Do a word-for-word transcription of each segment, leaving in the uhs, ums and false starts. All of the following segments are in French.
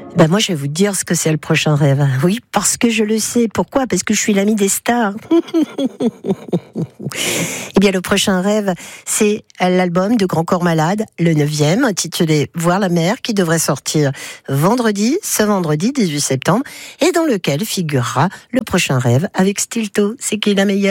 Ben moi, je vais vous dire ce que c'est le prochain rêve. Oui, parce que je le sais. Pourquoi ? Parce que je suis l'ami des stars. Eh bien, le prochain rêve, c'est l'album de Grand Corps Malade, le neuvième, intitulé Voir la mer, qui devrait sortir vendredi, ce vendredi dix-huit septembre, et dans lequel figurera le prochain rêve avec Stilto. C'est qui la meilleure ?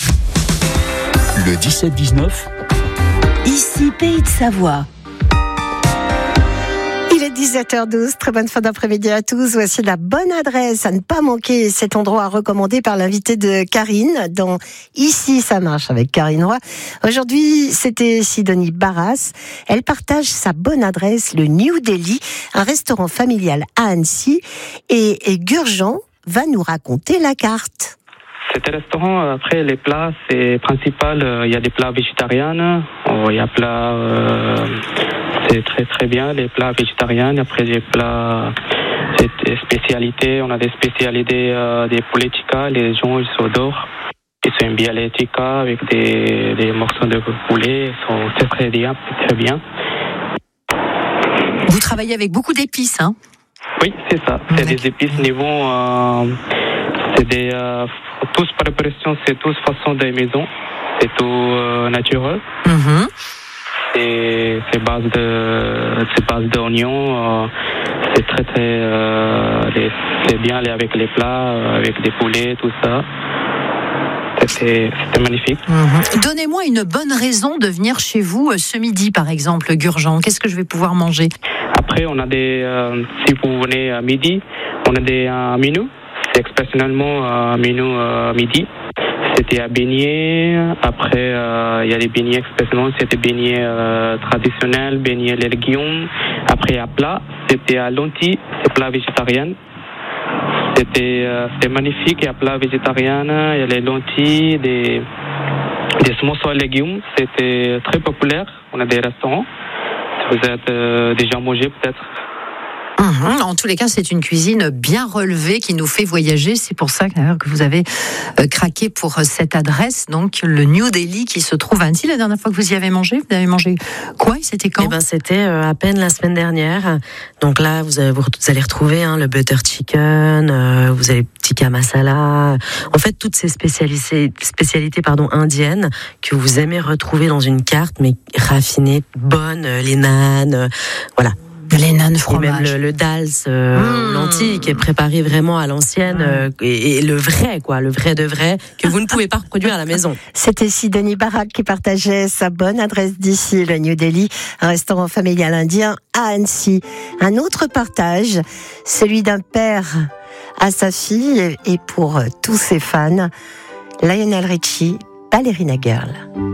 Le dix-sept dix-neuf. Ici, Pays de Savoie. Il est dix-sept heures douze, très bonne fin d'après-midi à tous. Voici la bonne adresse à ne pas manquer, cet endroit recommandé par l'invité de Karine dans Ici ça marche avec Karine Roy. Aujourd'hui, c'était Sidonie Barras. Elle partage sa bonne adresse, le New Delhi, un restaurant familial à Annecy. Et, et Gurjan va nous raconter la carte. C'est un restaurant, après les plats, c'est principal, il y a des plats végétariens, il y a plats, euh, c'est très très bien, les plats végétariens, après les plats, c'est des spécialités, on a des spécialités, euh, des poulets tikka, les gens ils s'adorent, ils aiment bien les tikka avec des, des morceaux de poulet, ils sont très très bien, très bien. Vous travaillez avec beaucoup d'épices, hein ? Oui, c'est ça, c'est des épices niveau, euh, c'est des... Euh, tous préparation, c'est tous façon de maison, c'est tout euh, naturel. Mm-hmm. C'est, c'est base de, c'est base d'oignons. Euh, c'est très très, euh, les, c'est bien aller avec les plats, euh, avec des poulets, tout ça. C'était, c'était magnifique. Mm-hmm. Donnez-moi une bonne raison de venir chez vous ce midi, par exemple, Gurjan. Qu'est-ce que je vais pouvoir manger ? Après, on a des, euh, si vous venez à midi, on a des euh, menus. C'est exceptionnellement un menu euh, midi. C'était à beignets. Après, il euh, y a les beignets exceptionnellement. C'était beignets euh, traditionnels, beignets les légumes. Après, à plat, c'était à lentilles, c'est plat végétarien. C'était, euh, c'était magnifique. Et à plat végétarien, il y a les lentilles, des, des morceaux de légumes. C'était très populaire. On a des restaurants. Si vous êtes euh, déjà mangé, peut-être. Mmh, en tous les cas, c'est une cuisine bien relevée qui nous fait voyager. C'est pour ça que vous avez euh, craqué pour cette adresse, donc le New Delhi qui se trouve à Annecy. La dernière fois que vous y avez mangé, vous avez mangé quoi ? C'était quand ? Eh ben, c'était euh, à peine la semaine dernière. Donc là, vous, avez, vous allez retrouver hein, le butter chicken, euh, vous avez tikka masala. En fait, toutes ces spécialités, spécialités pardon, indiennes que vous aimez retrouver dans une carte, mais raffinées, bonnes, euh, les naans, euh, voilà. Les naans fromage. Et même le, le dals euh, mmh. lentilles qui est préparé vraiment à l'ancienne mmh. euh, et, et le vrai quoi, le vrai de vrai que vous ne pouvez pas reproduire à la maison. C'était Sidonie Barras qui partageait sa bonne adresse d'ici, le New Delhi, un restaurant familial indien à Annecy. Un autre partage, celui d'un père à sa fille et pour tous ses fans, Lionel Richie, Ballerina Girl.